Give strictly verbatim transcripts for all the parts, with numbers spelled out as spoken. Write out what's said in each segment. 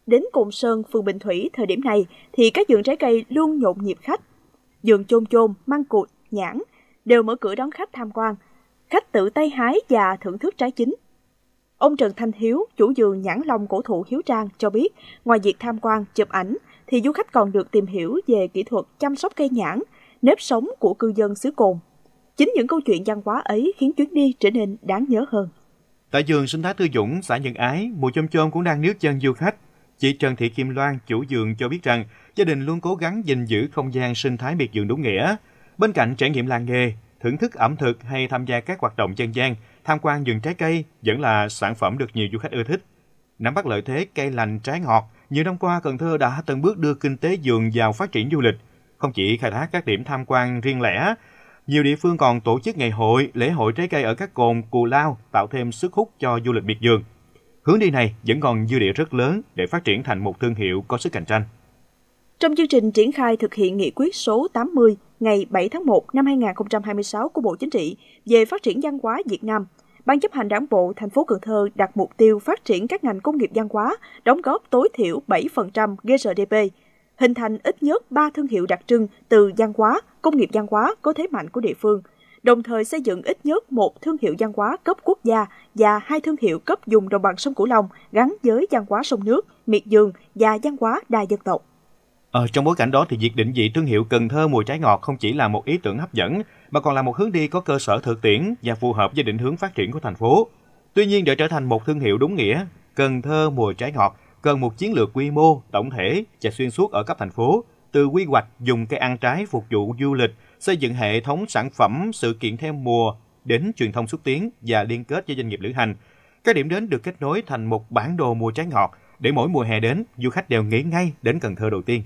Đến Cồn Sơn, phường Bình Thủy thời điểm này thì các vườn trái cây luôn nhộn nhịp khách. Vườn chôm chôm, măng cụt, nhãn đều mở cửa đón khách tham quan. Khách tự tay hái và thưởng thức trái chín. Ông Trần Thanh Hiếu, chủ vườn nhãn long cổ thụ Hiếu Trang cho biết, ngoài việc tham quan, chụp ảnh, thì du khách còn được tìm hiểu về kỹ thuật chăm sóc cây nhãn, nếp sống của cư dân xứ Cồn. Chính những câu chuyện văn hóa ấy khiến chuyến đi trở nên đáng nhớ hơn. Tại vườn sinh thái Tư Dũng, xã Nhân Ái, mùa chôm chôm cũng đang níu chân du khách. Chị Trần Thị Kim Loan, chủ vườn cho biết rằng, gia đình luôn cố gắng gìn giữ không gian sinh thái miệt vườn đúng nghĩa. Bên cạnh trải nghiệm làng nghề, thưởng thức ẩm thực hay tham gia các hoạt động dân gian, tham quan vườn trái cây vẫn là sản phẩm được nhiều du khách ưa thích. Nắm bắt lợi thế cây lành trái ngọt, nhiều năm qua Cần Thơ đã từng bước đưa kinh tế vườn vào phát triển du lịch. Không chỉ khai thác các điểm tham quan riêng lẻ, nhiều địa phương còn tổ chức ngày hội, lễ hội trái cây ở các cồn, cù lao, tạo thêm sức hút cho du lịch miệt vườn. Hướng đi này vẫn còn dư địa rất lớn để phát triển thành một thương hiệu có sức cạnh tranh. Trong chương trình triển khai thực hiện nghị quyết số tám mươi ngày bảy tháng một năm hai nghìn không trăm hai mươi sáu của Bộ Chính trị về phát triển văn hóa Việt Nam, Ban chấp hành Đảng bộ thành phố Cần Thơ đặt mục tiêu phát triển các ngành công nghiệp văn hóa, đóng góp tối thiểu bảy phần trăm giê rờ đê pê, hình thành ít nhất ba thương hiệu đặc trưng từ văn hóa, công nghiệp văn hóa có thế mạnh của địa phương, đồng thời xây dựng ít nhất một thương hiệu văn hóa cấp quốc gia và hai thương hiệu cấp vùng đồng bằng sông Cửu Long gắn với văn hóa sông nước, miệt vườn và văn hóa đa dân tộc. Ở trong bối cảnh đó thì việc định vị thương hiệu Cần Thơ mùi trái ngọt không chỉ là một ý tưởng hấp dẫn, mà còn là một hướng đi có cơ sở thực tiễn và phù hợp với định hướng phát triển của thành phố. Tuy nhiên, để trở thành một thương hiệu đúng nghĩa, Cần Thơ mùi trái ngọt cần một chiến lược quy mô, tổng thể và xuyên suốt ở cấp thành phố, từ quy hoạch dùng cây ăn trái phục vụ du lịch, xây dựng hệ thống sản phẩm, sự kiện theo mùa, đến truyền thông xúc tiến và liên kết với doanh nghiệp lữ hành. Các điểm đến được kết nối thành một bản đồ mùa trái ngọt để mỗi mùa hè đến, du khách đều nghĩ ngay đến Cần Thơ đầu tiên.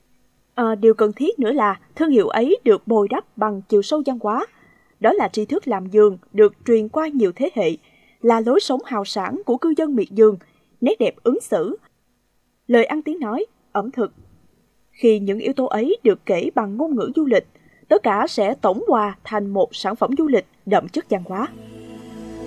À, điều cần thiết nữa là thương hiệu ấy được bồi đắp bằng chiều sâu văn hóa. Đó là tri thức làm vườn được truyền qua nhiều thế hệ, là lối sống hào sảng của cư dân miệt vườn, nét đẹp ứng xử, lời ăn tiếng nói, ẩm thực. Khi những yếu tố ấy được kể bằng ngôn ngữ du lịch, tất cả sẽ tổng hòa thành một sản phẩm du lịch đậm chất văn hóa.